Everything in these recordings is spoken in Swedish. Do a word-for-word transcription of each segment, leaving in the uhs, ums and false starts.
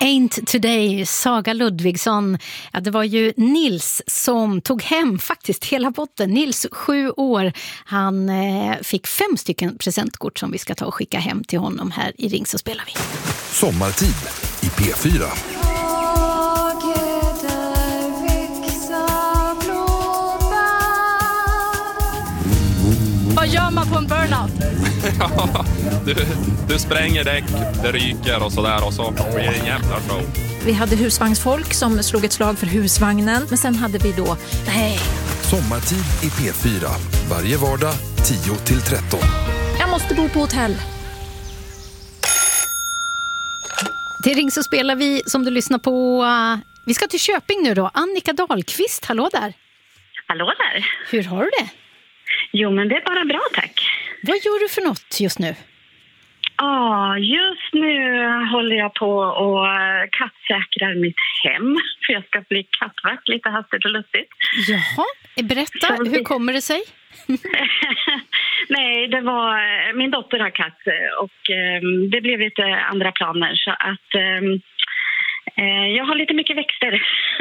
Ain't Today, Saga Ludvigsson. Ja, det var ju Nils som tog hem faktiskt hela botten. Nils, sju år, han eh, fick fem stycken presentkort som vi ska ta och skicka hem till honom här i Ring så spelar vi. Sommartid i P fyra. Vad gör man på en burnout? Ja, du, du spränger däck, det ryker och sådär och så blir det en jävla show. Vi hade husvagnsfolk som slog ett slag för husvagnen. Men sen hade vi då, nej. Sommartid i P fyra. Varje vardag tio till tretton. Jag måste bo på hotell. Till Ring så spelar vi som du lyssnar på. Vi ska till Köping nu då. Annika Dahlqvist, hallå där. Hallå där. Hur har du det? Jo, men det är bara bra, tack. Vad gör du för något just nu? Ja, just nu håller jag på och kattsäkrar mitt hem. För jag ska bli kattvakt lite hastigt och lustigt. Jaha, berätta, så... hur kommer det sig? Nej, det var... Min dotter har katt och um, det blev lite andra planer. Så att um, uh, jag har lite mycket växter.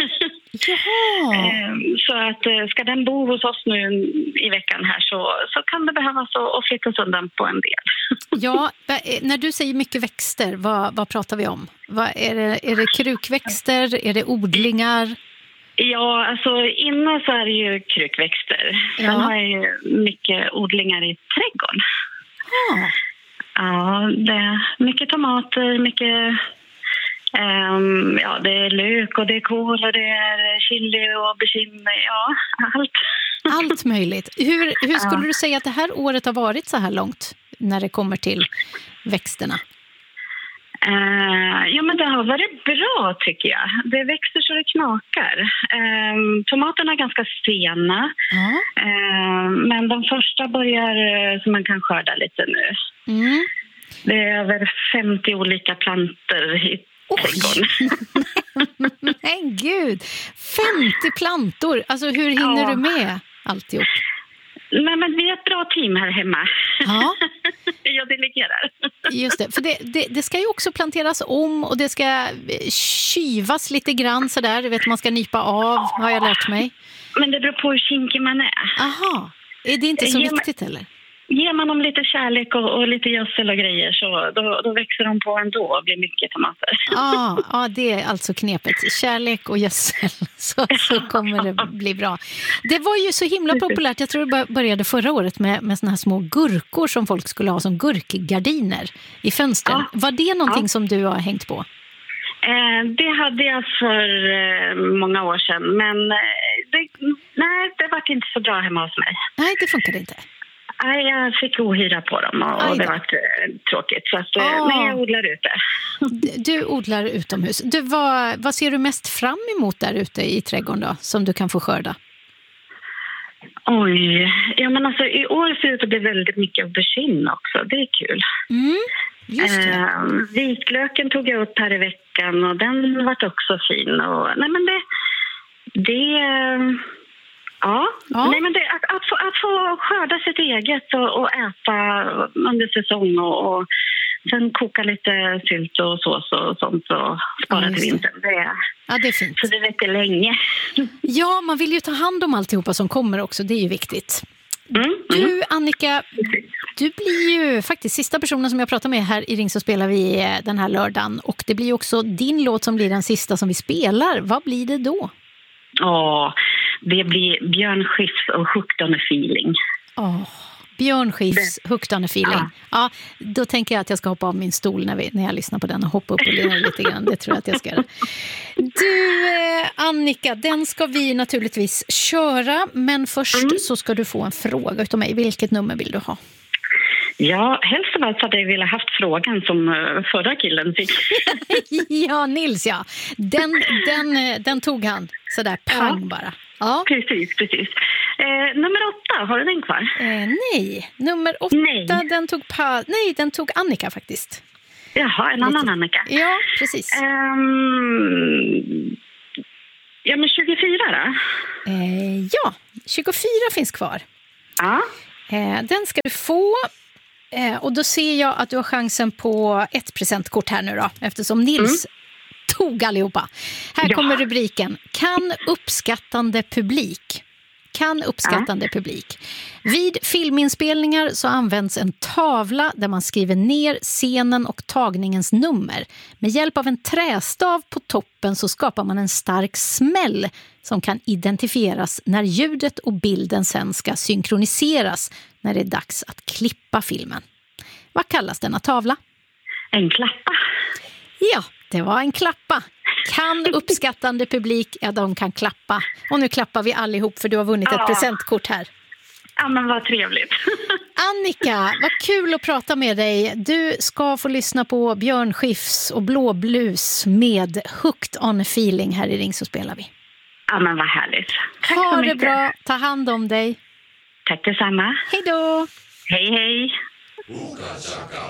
Jaha. Så att ska den bo hos oss nu i veckan här så, så kan det behövas att flyttas undan på en del. Ja, när du säger mycket växter, vad, vad pratar vi om? Vad, är, det, är det krukväxter? Är det odlingar? Ja, alltså inne så är det ju krukväxter. Sen ja. har jag ju mycket odlingar i trädgården. Ja, ja det är mycket tomater, mycket... Um, ja, det är lök och det är kål och det är chili och aubergine, ja, allt. Allt möjligt. Hur, hur skulle ja. du säga att det här året har varit så här långt när det kommer till växterna? Uh, ja, men det har varit bra tycker jag. Det växer så det knakar. Um, tomaterna är ganska sena, ja. uh, men de första börjar uh, som man kan skörda lite nu. Mm. Det är över femtio olika planter i men gud, femtio plantor. Alltså hur hinner ja. du med alltihop? Nej, men vi är ett bra team här hemma. Ja. Jag delegerar. Just det, för det, det, det ska ju också planteras om och det ska kyvas lite grann sådär. Du vet, man ska nypa av, har jag lärt mig. Men det beror på hur kinkig man är. Aha, är det inte så Ge viktigt man... eller? Ger man dem lite kärlek och, och lite gödsel och grejer så då, då växer de på ändå och blir mycket tomater. Ja, ah, ah, det är alltså knepet. Kärlek och gödsel så, så kommer det bli bra. Det var ju så himla populärt. Jag tror det började förra året med, med såna här små gurkor som folk skulle ha som gurkgardiner i fönstren. Ja. Var det någonting ja. som du har hängt på? Eh, det hade jag för eh, många år sedan. Men eh, det, nej, det var inte så bra hemma hos mig. Nej, det funkade inte. Nej, jag fick ohyra på dem och, och det var eh, tråkigt. Så att, ah. nej, jag odlar ute. Du odlar utomhus. Du, vad, vad ser du mest fram emot där ute i trädgården då, som du kan få skörda? Oj, ja men alltså i år ser det ut att bli väldigt mycket aubergine också. Det är kul. Mm, just det. Eh, vitlöken tog jag upp här i veckan och den var också fin. Och, nej men det... det Ja, ja. Nej, men det, att, att, få, att få skörda sitt eget och, och äta under säsong och, och sen koka lite sylt och sås och sånt och spara ja, till vintern. Det är, ja, det är fint. Så det räcker länge. Ja, man vill ju ta hand om alltihopa som kommer också, det är ju viktigt. Mm, du, mm. Annika, du blir ju faktiskt sista personen som jag pratar med här i Ring så spelar vi den här lördagen. Och det blir också din låt som blir den sista som vi spelar. Vad blir det då? Ja, det blir Björn Skifs och Hooked on a Feeling. Oh, Björn Skifs Hooked on a Feeling. Ja. ja, då tänker jag att jag ska hoppa av min stol när, vi, när jag lyssnar på den och hoppa upp och lira lite grann. Det tror jag att jag ska göra. Du, eh, Annika, den ska vi naturligtvis köra. Men först mm. så ska du få en fråga utav mig. Vilket nummer vill du ha? Ja, helst av allt hade jag velat haft frågan som förra killen fick. Ja, Nils, ja. Den, den, den tog han sådär pang ja. bara. Ja. Precis, precis. Eh, nummer åtta, har du den kvar? Eh, nej, nummer åtta, nej. den tog pa- nej, den tog Annika faktiskt. Jaha, en Lite. annan Annika. Ja, precis. Um, ja, men tjugofyra då? Eh, ja, tjugofyra finns kvar. Ja. Eh, den ska du få. Eh, och då ser jag att du har chansen på ett presentkort här nu då. Eftersom Nils mm. stod allihopa. Här Ja. kommer rubriken. Kan uppskattande publik. Kan uppskattande ja. publik. Vid filminspelningar så används en tavla där man skriver ner scenen och tagningens nummer. Med hjälp av en trästav på toppen så skapar man en stark smäll som kan identifieras när ljudet och bilden sen ska synkroniseras när det är dags att klippa filmen. Vad kallas denna tavla? En klappa. Ja, det var en klappa. Kan uppskattande publik, ja de kan klappa. Och nu klappar vi allihop för du har vunnit ja. ett presentkort här. Ja, men vad trevligt. Annika, vad kul att prata med dig. Du ska få lyssna på Björn Skifs och Blå Blues med Hooked on a Feeling här i Ring så spelar vi. Ja, men vad härligt. Tack ha så det mycket. bra, ta hand om dig. Tack detsamma. Hej då. Hej, hej.